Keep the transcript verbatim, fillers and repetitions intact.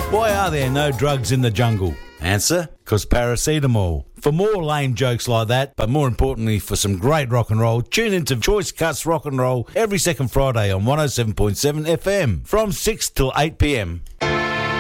Why are there no drugs in the jungle? Answer, because paracetamol. For more lame jokes like that, but more importantly for some great rock and roll, tune into Choice Cuts Rock and Roll every second Friday on one oh seven point seven F M from six till eight p m.